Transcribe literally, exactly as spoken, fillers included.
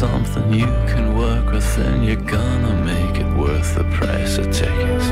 something you can work with, then you're gonna make it worth the price of tickets.